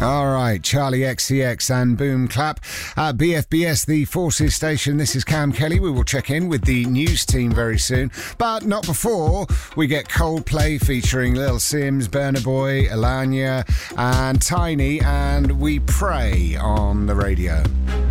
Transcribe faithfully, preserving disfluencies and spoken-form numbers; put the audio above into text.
All right, Charlie X C X and Boom Clap. Uh, B F B S, the Forces Station. This is Cam Kelly. We will check in with the news team very soon, but not before we get Coldplay featuring Lil Sims, Burna Boy, Elania and Tiny, and We Pray on the radio.